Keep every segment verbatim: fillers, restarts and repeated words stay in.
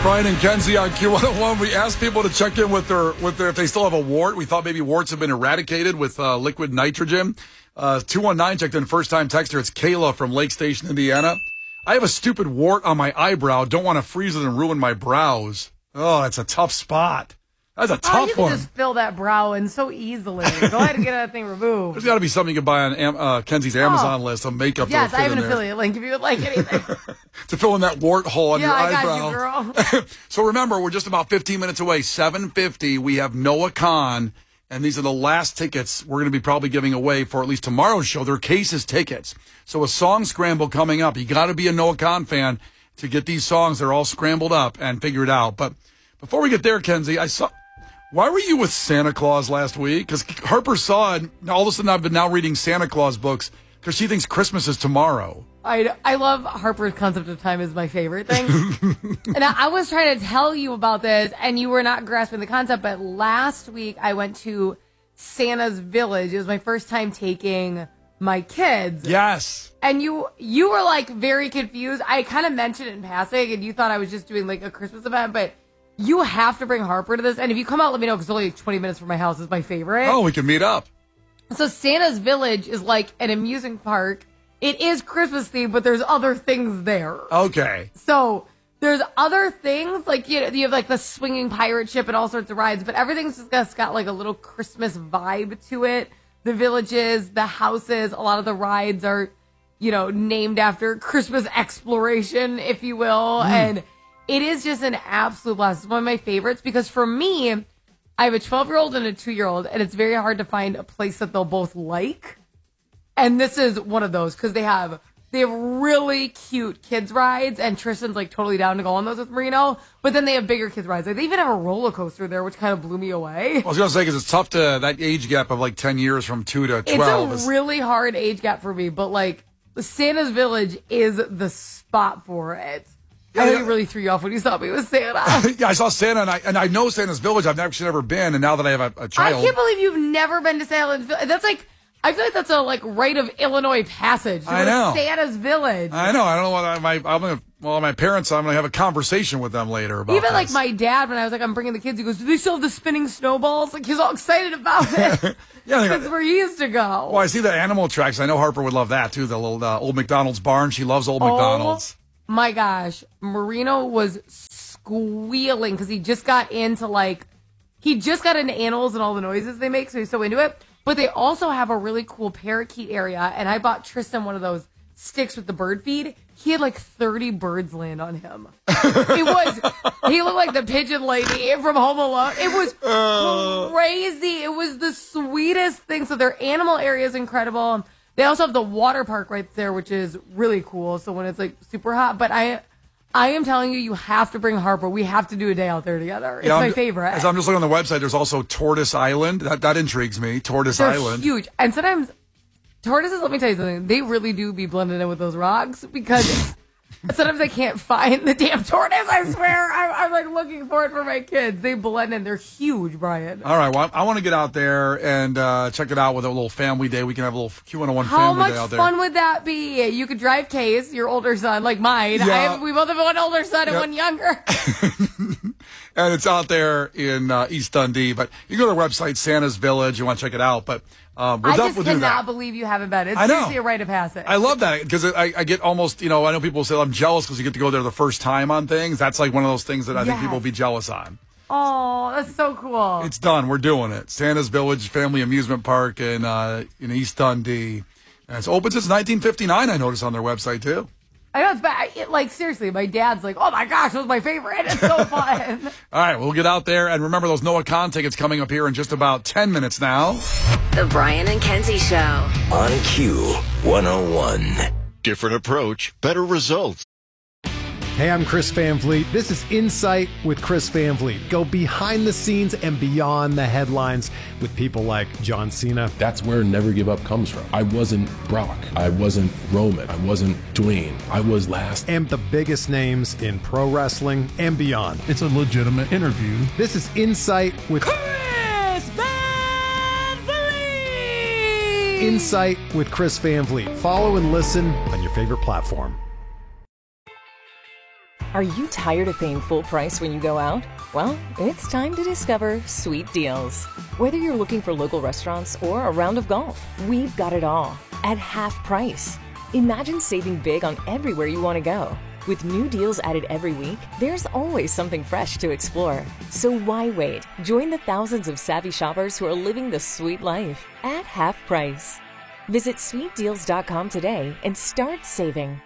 Brian and Kenzie on Q one oh one. We asked people to check in with their, with their, if they still have a wart. We thought maybe warts have been eradicated with uh, liquid nitrogen. Uh, two one nine checked in, first time texter. It's Kayla from Lake Station, Indiana. I have a stupid wart on my eyebrow. Don't want to freeze it and ruin my brows. Oh, that's a tough spot. That's a tough oh, you can one. just fill that brow in so easily. Go ahead and get that thing removed. There's got to be something you can buy on uh, Kenzie's Amazon oh. list of makeup. Yes, I have an there. affiliate link if you would like anything. To fill in that wart hole on yeah, your I eyebrow. Got you, girl. So remember, we're just about fifteen minutes away. seven fifty, we have Noah Khan, and these are the last tickets we're going to be probably giving away for at least tomorrow's show. They're Cases tickets. So a song scramble coming up. You got to be a Noah Khan fan to get these songs. They're all scrambled up and figure it out. But before we get there, Kenzie, I saw... Why were you with Santa Claus last week? Because Harper saw it. All of a sudden, I've been now reading Santa Claus books because she thinks Christmas is tomorrow. I, I love Harper's concept of time is my favorite thing. And I, I was trying to tell you about this, and you were not grasping the concept. But last week, I went to Santa's Village. It was my first time taking my kids. Yes. And you you were, like, very confused. I kind of mentioned it in passing, and you thought I was just doing, like, a Christmas event, but... You have to bring Harper to this. And if you come out, let me know, because only twenty minutes from my house is my favorite. Oh, we can meet up. So Santa's Village is like an amusement park. It is Christmas themed, but there's other things there. Okay. So there's other things, like, you know, you have like the swinging pirate ship and all sorts of rides, but everything's just got like a little Christmas vibe to it. The villages, the houses, a lot of the rides are, you know, named after Christmas exploration, if you will. Mm. And it is just an absolute blast. It's one of my favorites because for me, I have a twelve-year-old and a two-year-old, and it's very hard to find a place that they'll both like. And this is one of those because they have they have really cute kids rides, and Tristan's like totally down to go on those with Marino. But then they have bigger kids rides. Like they even have a roller coaster there, which kind of blew me away. I was gonna say because it's tough to that age gap of like ten years from two to twelve. It's a really hard age gap for me, but like Santa's Village is the spot for it. Yeah, I think yeah. it really threw you off when you saw me with Santa. Yeah, I saw Santa, and I and I know Santa's Village. I've actually never been, and now that I have a, a child, I can't believe you've never been to Santa's Village. That's like, I feel like that's a like rite of Illinois passage. To I know Santa's Village. I know. I don't know what I, my I'm gonna. Well, my parents. I'm gonna have a conversation with them later about. Even this. like my dad, when I was like, I'm bringing the kids, he goes, "Do they still have the spinning snowballs?" Like he's all excited about it. Yeah, that's where he used to go. Well, I see the animal tracks. I know Harper would love that too. The little uh, old McDonald's barn. She loves old oh, McDonald's. My gosh, Marino was squealing because he just got into like, he just got into animals and all the noises they make, so he's so into it. But they also have a really cool parakeet area, and I bought Tristan one of those sticks with the bird feed. He had like thirty birds land on him. It was, he looked like the pigeon lady from Home Alone. It was uh. crazy. It was the sweetest thing. So their animal area is incredible. They also have the water park right there, which is really cool. So when it's like super hot, but I, I am telling you, you have to bring Harper. We have to do a day out there together. It's yeah, my favorite. As I'm just looking on the website, there's also Tortoise Island. That that intrigues me. Tortoise They're Island. Huge. And sometimes tortoises, let me tell you something, they really do be blended in with those rocks because sometimes I can't find the damn tortoise. I swear, I'm, I'm like looking for it for my kids. They blend in. They're huge, Brian. All right, well, I, I want to get out there and uh, check it out with a little family day. We can have a little Q one oh one How family day out there. How much fun would that be? You could drive Case, your older son, like mine. Yeah. I have, we both have one older son and yeah. one younger. And it's out there in uh, East Dundee. But you can go to the website, Santa's Village. You want to check it out. But um, we'll I just we'll cannot believe you haven't been. It's I know. seriously a rite of passage. I love that because I, I get almost, you know, I know people say I'm jealous because you get to go there the first time on things. That's like one of those things that I yes. think people will be jealous on. Oh, that's so cool. It's done. We're doing it. Santa's Village Family Amusement Park in, uh, in East Dundee. And it's open since nineteen fifty-nine, I noticed on their website, too. I know, it's bad. It, like, seriously, my dad's like, oh my gosh, that was my favorite. It's so fun. All right, we'll get out there. And remember those Noah Khan tickets coming up here in just about ten minutes now. The Brian and Kenzie Show. On Q one oh one. Different approach, better results. Hey, I'm Chris Van Vliet. This is Insight with Chris Van Vliet. Go behind the scenes and beyond the headlines with people like John Cena. That's where Never Give Up comes from. I wasn't Brock. I wasn't Roman. I wasn't Dwayne. I was last. And the biggest names in pro wrestling and beyond. It's a legitimate interview. This is Insight with Chris Van Vliet. Insight with Chris Van Vliet. Follow and listen on your favorite platform. Are you tired of paying full price when you go out? Well, it's time to discover Sweet Deals. Whether you're looking for local restaurants or a round of golf, we've got it all at half price. Imagine saving big on everywhere you want to go. With new deals added every week, there's always something fresh to explore. So why wait? Join the thousands of savvy shoppers who are living the sweet life at half price. Visit sweet deals dot com today and start saving.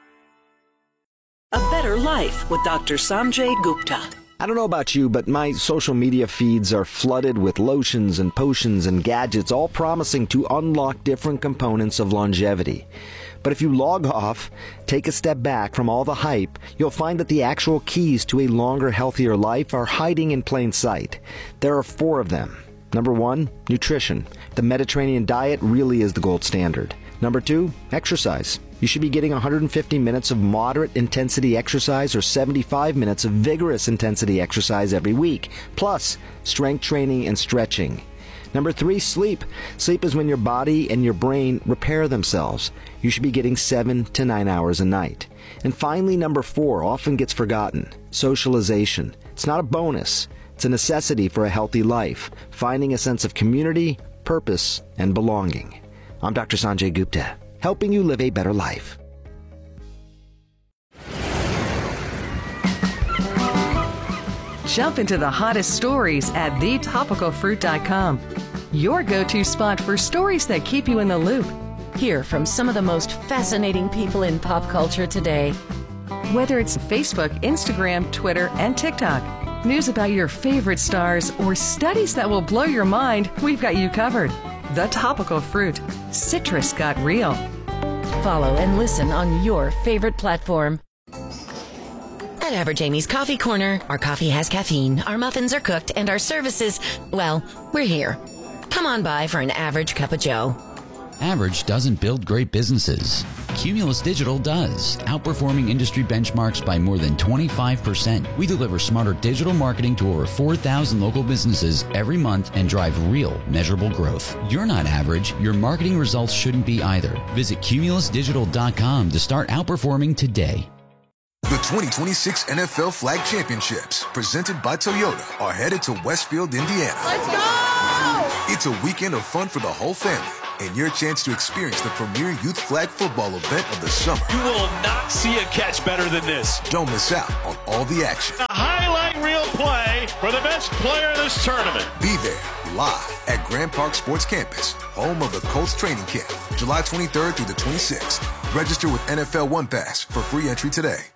A better life with Doctor Sanjay Gupta. I don't know about you, but my social media feeds are flooded with lotions and potions and gadgets, all promising to unlock different components of longevity. But if you log off, take a step back from all the hype, you'll find that the actual keys to a longer, healthier life are hiding in plain sight. There are four of them. Number one, nutrition. The Mediterranean diet really is the gold standard. Number two, exercise. You should be getting one hundred fifty minutes of moderate intensity exercise or seventy-five minutes of vigorous intensity exercise every week, plus strength training and stretching. Number three, sleep. Sleep is when your body and your brain repair themselves. You should be getting seven to nine hours a night. And finally, number four, often gets forgotten, socialization. It's not a bonus. It's a necessity for a healthy life, finding a sense of community, purpose, and belonging. I'm Doctor Sanjay Gupta, helping you live a better life. Jump into the hottest stories at the topical fruit dot com. Your go-to spot for stories that keep you in the loop. Hear from some of the most fascinating people in pop culture today. Whether it's Facebook, Instagram, Twitter, and TikTok, news about your favorite stars, or studies that will blow your mind, we've got you covered. The Topical Fruit. Citrus got real. Follow and listen on your favorite platform. At Average Amy's Coffee Corner, our coffee has caffeine, our muffins are cooked, and our services, well, we're here. Come on by for an average cup of joe. Average doesn't build great businesses. Cumulus Digital does, outperforming industry benchmarks by more than twenty-five percent. We deliver smarter digital marketing to over four thousand local businesses every month and drive real, measurable growth. You're not average. Your marketing results shouldn't be either. Visit cumulus digital dot com to start outperforming today. The twenty twenty-six N F L Flag Championships, presented by Toyota, are headed to Westfield, Indiana. Let's go! It's a weekend of fun for the whole family and your chance to experience the premier youth flag football event of the summer. You will not see a catch better than this. Don't miss out on all the action. A highlight reel play for the best player in this tournament. Be there live at Grand Park Sports Campus, home of the Colts training camp, July twenty-third through the twenty-sixth. Register with N F L One Pass for free entry today.